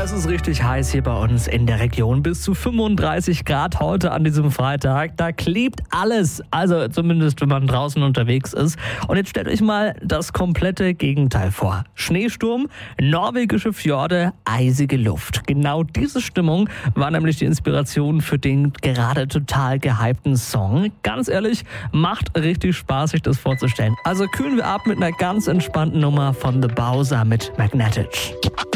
Es ist richtig heiß hier bei uns in der Region. Bis zu 35 Grad heute an diesem Freitag. Da klebt alles. Also zumindest, wenn man draußen unterwegs ist. Und jetzt stellt euch mal das komplette Gegenteil vor. Schneesturm, norwegische Fjorde, eisige Luft. Genau diese Stimmung war nämlich die Inspiration für den gerade total gehypten Song. Ganz ehrlich, macht richtig Spaß, sich das vorzustellen. Also kühlen wir ab mit einer ganz entspannten Nummer von The Bowser mit Magnetic.